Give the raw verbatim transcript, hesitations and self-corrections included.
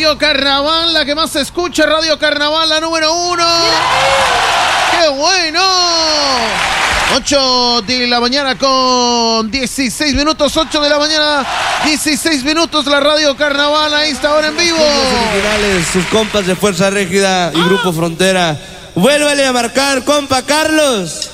Radio Carnaval, la que más se escucha, Radio Carnaval, la número uno. ¡Qué bueno! ocho de la mañana con dieciséis minutos, ocho de la mañana, dieciséis minutos, la Radio Carnaval a esta hora en vivo. Originales, sus compas de Fuerza Régida y Grupo Frontera. Vuélvale a marcar, compa Carlos.